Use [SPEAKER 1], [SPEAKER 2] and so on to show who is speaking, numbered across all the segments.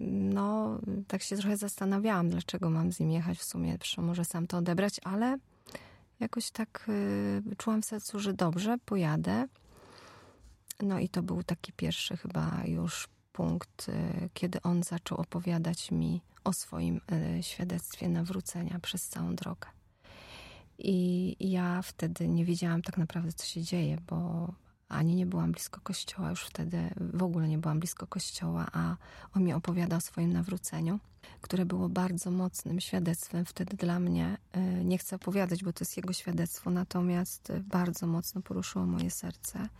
[SPEAKER 1] no, tak się trochę zastanawiałam, dlaczego mam z nim jechać w sumie. Może sam to odebrać, ale jakoś tak czułam w sercu, że dobrze, pojadę. No i to był taki pierwszy chyba już punkt, kiedy on zaczął opowiadać mi o swoim świadectwie nawrócenia przez całą drogę. I ja wtedy nie wiedziałam tak naprawdę, co się dzieje, bo ani nie byłam blisko kościoła, już wtedy w ogóle nie byłam blisko kościoła, a on mi opowiada o swoim nawróceniu, które było bardzo mocnym świadectwem wtedy dla mnie. Nie chcę opowiadać, bo to jest jego świadectwo, natomiast bardzo mocno poruszyło moje serce.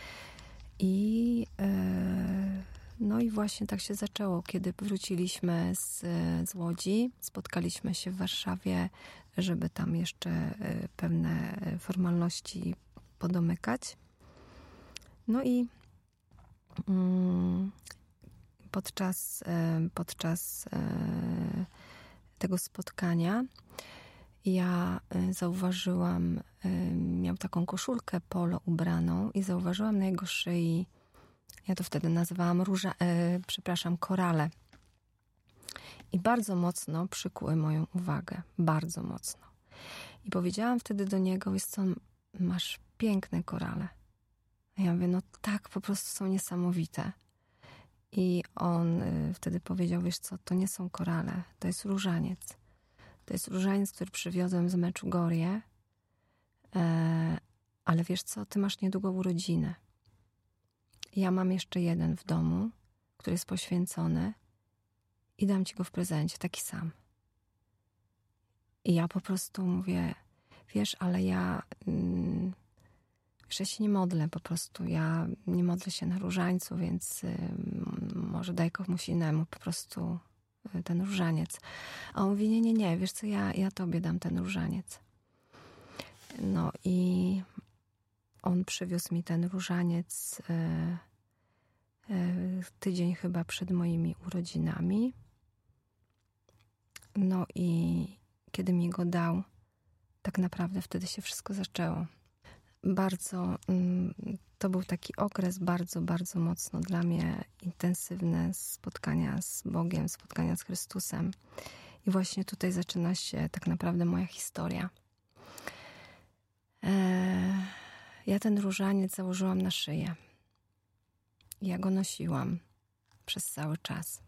[SPEAKER 1] No i właśnie tak się zaczęło, kiedy wróciliśmy z Łodzi. Spotkaliśmy się w Warszawie, żeby tam jeszcze pewne formalności podomykać. No i podczas tego spotkania ja zauważyłam, miał taką koszulkę polo ubraną i zauważyłam na jego szyi, ja to wtedy nazywałam korale. I bardzo mocno przykuły moją uwagę. Bardzo mocno. I powiedziałam wtedy do niego, wiesz co, masz piękne korale. A ja mówię, no tak, po prostu są niesamowite. I on wtedy powiedział, wiesz co, to nie są korale, to jest różaniec. To jest różaniec, który przywiozłem z Meczugorie, ale wiesz co, ty masz niedługo urodziny. Ja mam jeszcze jeden w domu, który jest poświęcony i dam ci go w prezencie, taki sam. I ja po prostu mówię, wiesz, ale ja się nie modlę po prostu. Ja nie modlę się na różańcu, więc może daj komuś innemu po prostu ten różaniec. A on mówi, nie, wiesz co, ja tobie dam ten różaniec. No i on przywiózł mi ten różaniec tydzień chyba przed moimi urodzinami. No i kiedy mi go dał, tak naprawdę wtedy się wszystko zaczęło. Bardzo, to był taki okres bardzo, bardzo mocno dla mnie intensywne spotkania z Bogiem, spotkania z Chrystusem. I właśnie tutaj zaczyna się tak naprawdę moja historia. Ja ten różaniec założyłam na szyję. Ja go nosiłam przez cały czas.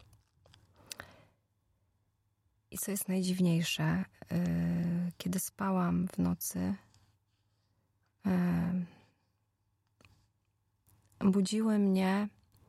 [SPEAKER 1] I co jest najdziwniejsze, kiedy spałam w nocy, budziły mnie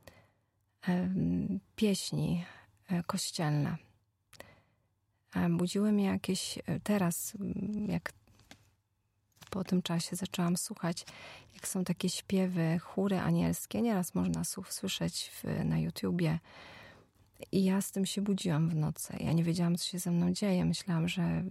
[SPEAKER 1] pieśni kościelne. Budziły mnie jakieś, teraz jak po tym czasie zaczęłam słuchać, jak są takie śpiewy, chóry anielskie, nieraz można słyszeć na YouTubie. I ja z tym się budziłam w nocy. Ja nie wiedziałam, co się ze mną dzieje. Myślałam,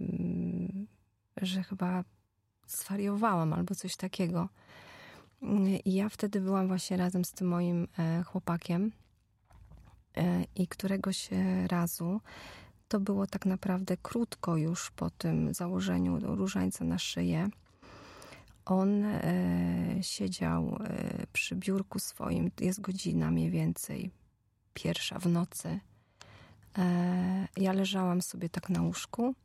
[SPEAKER 1] że chyba zwariowałam albo coś takiego. I ja wtedy byłam właśnie razem z tym moim chłopakiem i któregoś razu, to było tak naprawdę krótko już po tym założeniu różańca na szyję, on siedział przy biurku swoim, jest godzina mniej więcej, 1:00 w nocy. Ja leżałam sobie tak na łóżku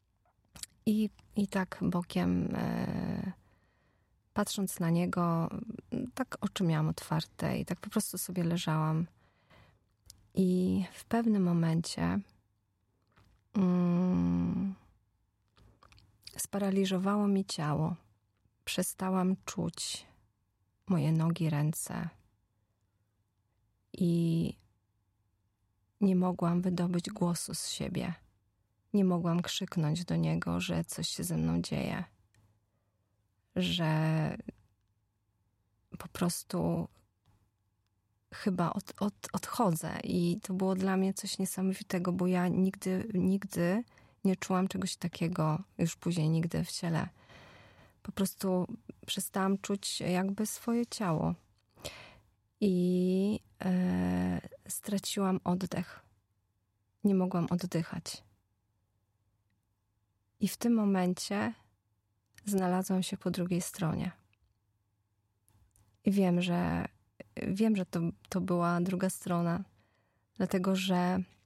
[SPEAKER 1] i tak bokiem, patrząc na niego, tak oczy miałam otwarte i tak po prostu sobie leżałam. I w pewnym momencie sparaliżowało mi ciało. Przestałam czuć moje nogi, ręce i nie mogłam wydobyć głosu z siebie. Nie mogłam krzyknąć do niego, że coś się ze mną dzieje. Że po prostu chyba odchodzę. I to było dla mnie coś niesamowitego, bo ja nigdy nie czułam czegoś takiego, już później nigdy w ciele. Po prostu przestałam czuć jakby swoje ciało. I straciłam oddech. Nie mogłam oddychać. I w tym momencie znalazłam się po drugiej stronie. I wiem, że to była druga strona, dlatego że